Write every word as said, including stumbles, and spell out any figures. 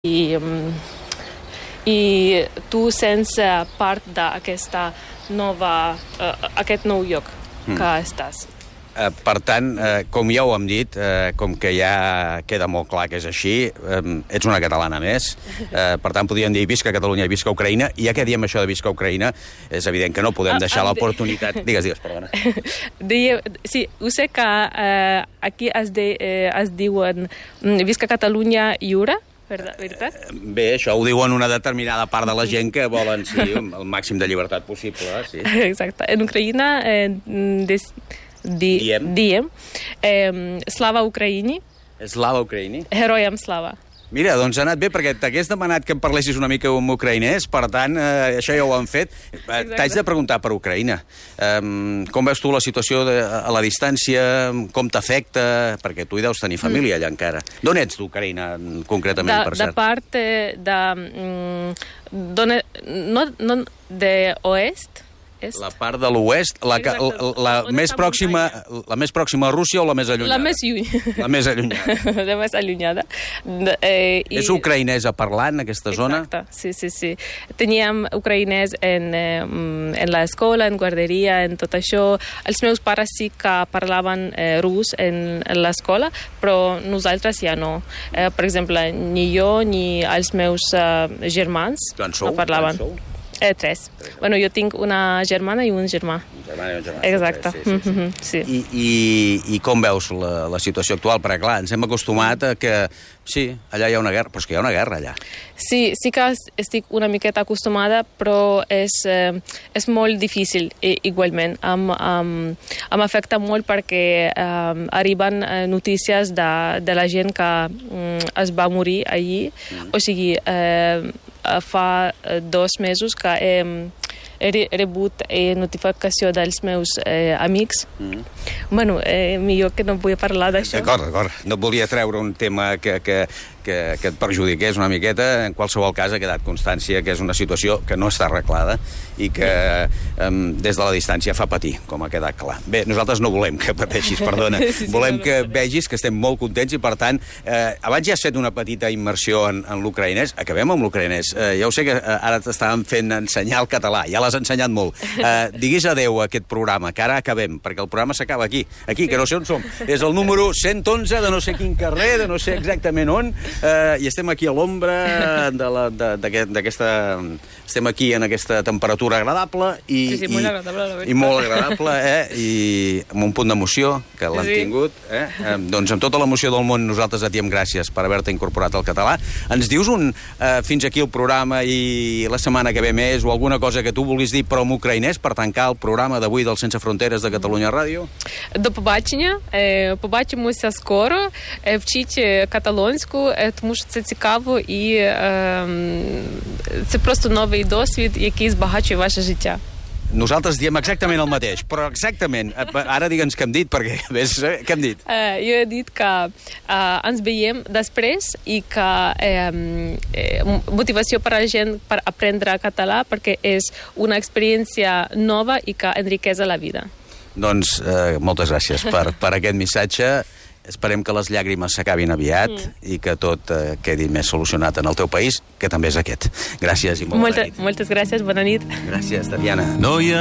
I, i tu sents part d'aquesta nova, uh, aquest nou lloc que mm. estàs. Uh, per tant, uh, com ja ho hem dit, uh, com que ja queda molt clar que és així, um, ets una catalana més. Uh, per tant, podríem dir visca Catalunya i visca Ucraïna. I ja que diem això de visca Ucraïna, és evident que no podem deixar ah, l'oportunitat... Digues, digues, perdona. De, sí, ho sé que uh, aquí es, de, uh, es diuen visca Catalunya lliure, veritat? Bé, això ho diuen una determinada part de la gent que volen, sí, el màxim de llibertat possible, sí. Exacte. En Ucraïna eh, des, di, diem, diem eh, Slava Ukraini. Slava Ukraini. Heroyam Slava. Mira, doncs ha anat bé, perquè t'hagués demanat que em parlessis una mica en ucraïnès, per tant, eh, això ja ho han fet. T'haig de preguntar per Ucraïna. Um, com veus tu la situació de, a la distància? Com t'afecta? Perquè tu hi deus tenir família allà encara. D'on ets d'Ucraïna, concretament, de, per cert? De part de... Um, no, no de oest, Est. La part de l'oest, la, la, la, la, més pròxima, la més pròxima a Rússia o la més allunyada? La més lluny. La més allunyada. La més allunyada. Eh, i... És ucraïnesa parlant, aquesta zona? Exacte, sí, sí, sí. Teníem ucraïnès en, en l'escola, en guarderia, en tot això. Els meus pares sí que parlaven eh, rus en, en l'escola, però nosaltres ja no. Eh, per exemple, ni jo ni els meus uh, germans no parlaven. Quan sou? Eh, tres. tres. Bueno, jo tinc una germana i un germà. Un germà i un germà. Exacte. Sí, sí, sí. Mm-hmm, sí. I, i, I com veus la, la situació actual? Perquè, clar, ens hem acostumat a que, sí, allà hi ha una guerra, però és que hi ha una guerra allà. Sí, sí que estic una miqueta acostumada, però és, eh, és molt difícil, i, igualment. Em, em, em afecta molt perquè eh, arriben notícies de, de la gent que mm, es va morir allí. Mm. O sigui, eh, fa dos mesos que he, he rebut eh, notificació dels meus eh, amics. Mm. Bueno, eh, millor que no vull parlar d'això. D'acord, d'acord. No volia treure un tema que, que, que, que et perjudiqués una miqueta. En qualsevol cas ha quedat constància que és una situació que no està arreglada i que eh, des de la distància fa patir, com ha quedat clar. Bé, nosaltres no volem que pateixis, perdona. Sí, sí, volem no, no, que vegis que estem molt contents i, per tant, eh, abans ja has fet una petita immersió en, en l'ucraïnès. Acabem amb l'ucraïnès. Eh, ja ho sé que ara t'estàvem fent ensenyar el català. Ja l'has ensenyat molt. Eh, diguis adeu a aquest programa, que ara acabem, perquè el programa s'acaba aquí. Aquí, que no sé on som. És el número cent onze de no sé quin carrer, de no sé exactament on, eh, i estem aquí a l'ombra d'aquesta... Estem aquí en aquesta temperatura agradable i, sí, sí, molt agradable, la veritat. I molt agradable, eh? I amb un punt d'emoció, que l'hem sí. tingut. Eh? Eh, doncs amb tota l'emoció del món nosaltres et diem gràcies per haver-te incorporat al català. Ens dius un eh, fins aquí el programa i la setmana que ve més o alguna cosa que tu vulguis dir però en ucraïnès per tancar el programa d'avui del Sense Fronteres de Catalunya Рádіо? До побачення. Побачимося скоро. Вчіть каталонську, тому що це цікаво і це просто новий досвід, який збагачує ваше життя. Nosaltres diem exactament el mateix, però exactament. Ara digue'ns què hem dit, perquè ves, què hem dit? Uh, jo he dit que uh, ens veiem després i que uh, motivació per a la gent per aprendre català perquè és una experiència nova i que enriqueix la vida. Doncs eh, moltes gràcies per, per aquest missatge. Esperem que les llàgrimes s'acabin aviat mm. i que tot eh, quedi més solucionat en el teu país, que també és aquest. Gràcies i molt Molta, bona nit. Moltes gràcies, bona nit. Gràcies, Tatiana. No hi ha